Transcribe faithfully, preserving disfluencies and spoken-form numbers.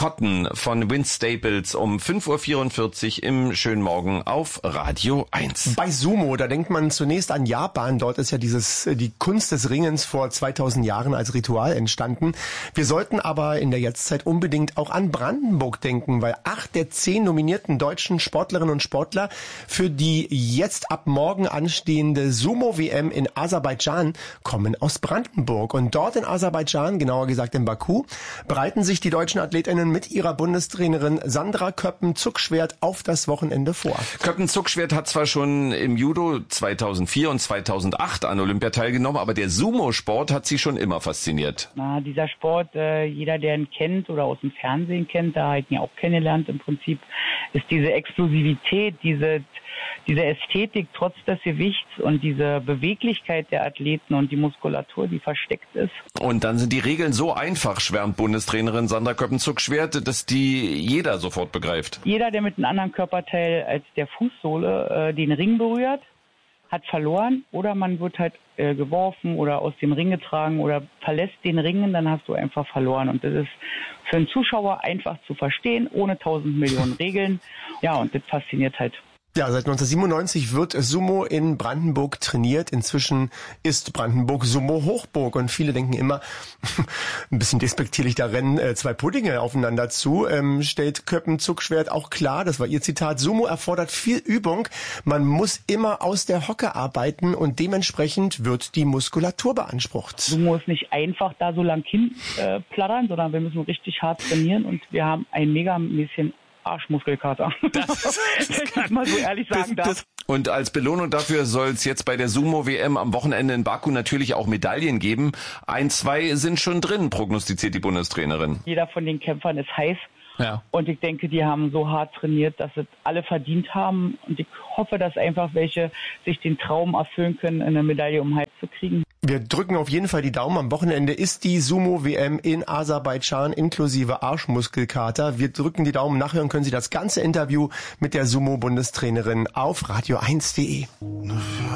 Cotton von Vince Staples um fünf Uhr vierundvierzig im schönen Morgen auf Radio eins. Bei Sumo, da denkt man zunächst an Japan. Dort ist ja dieses die Kunst des Ringens vor zweitausend Jahren als Ritual entstanden. Wir sollten aber in der Jetztzeit unbedingt auch an Brandenburg denken, weil acht der zehn nominierten deutschen Sportlerinnen und Sportler für die jetzt ab morgen anstehende Sumo-W M in Aserbaidschan kommen aus Brandenburg. Und dort in Aserbaidschan, genauer gesagt in Baku, bereiten sich die deutschen Athletinnen mit ihrer Bundestrainerin Sandra Köppen-Zuckschwert auf das Wochenende vor. Köppen-Zuckschwert hat zwar schon im Judo zweitausendvier und zweitausendacht an Olympia teilgenommen, aber der Sumo-Sport hat sie schon immer fasziniert. Na, dieser Sport, äh, jeder, der ihn kennt oder aus dem Fernsehen kennt, da hat ihn ja auch kennengelernt im Prinzip, ist diese Exklusivität, diese diese Ästhetik trotz des Gewichts und diese Beweglichkeit der Athleten und die Muskulatur, die versteckt ist. Und dann sind die Regeln so einfach, schwärmt Bundestrainerin Sandra Köppen-Zuckschwert, dass die jeder sofort begreift. Jeder, der mit einem anderen Körperteil als der Fußsohle äh, den Ring berührt, hat verloren, oder man wird halt äh, geworfen oder aus dem Ring getragen oder verlässt den Ring, dann hast du einfach verloren. Und das ist für einen Zuschauer einfach zu verstehen, ohne tausend Millionen Regeln. Ja, und das fasziniert halt. Ja, seit neunzehnhundertsiebenundneunzig wird Sumo in Brandenburg trainiert. Inzwischen ist Brandenburg Sumo-Hochburg und viele denken immer, ein bisschen despektierlich, da rennen äh, zwei Puddinge aufeinander zu. Ähm, stellt Köppen-Zuckschwert auch klar, das war ihr Zitat, Sumo erfordert viel Übung. Man muss immer aus der Hocke arbeiten und dementsprechend wird die Muskulatur beansprucht. Sumo ist nicht einfach da so lang hin äh, plattern, sondern wir müssen richtig hart trainieren und wir haben ein mega bisschen Arschmuskelkater. Das, das kann ich mal so ehrlich sagen das, darf. Das, und als Belohnung dafür soll es jetzt bei der Sumo-W M am Wochenende in Baku natürlich auch Medaillen geben. Ein, zwei sind schon drin, prognostiziert die Bundestrainerin. Jeder von den Kämpfern ist heiß. Ja. Und ich denke, die haben so hart trainiert, dass es alle verdient haben. Und ich hoffe, dass einfach welche sich den Traum erfüllen können, eine Medaille um den Hals zu kriegen. Wir drücken auf jeden Fall die Daumen. Am Wochenende ist die Sumo-W M in Aserbaidschan inklusive Arschmuskelkater. Wir drücken die Daumen. Nachhören können Sie das ganze Interview mit der Sumo-Bundestrainerin auf radio eins punkt de.